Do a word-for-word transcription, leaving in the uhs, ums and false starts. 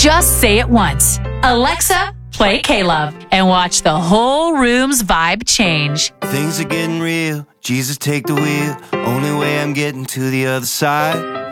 Just say it once. Alexa, play K-Love, and watch the whole room's vibe change. Things are getting real. Jesus, take the wheel. Only way I'm getting to the other side.